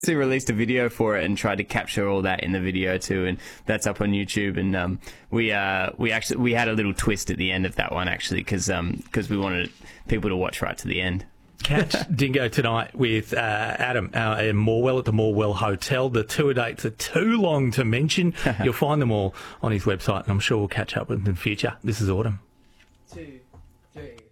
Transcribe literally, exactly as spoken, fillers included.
We released a video for it and tried to capture all that in the video too, and that's up on YouTube. And um, we uh, we actually we had a little twist at the end of that one actually, because um, because we wanted people to watch right to the end. Catch Dingo tonight with uh, Adam uh, in Morwell at the Morwell Hotel. The tour dates are too long to mention. You'll find them all on his website, and I'm sure we'll catch up with them in the future. This is Autumn. Two, three.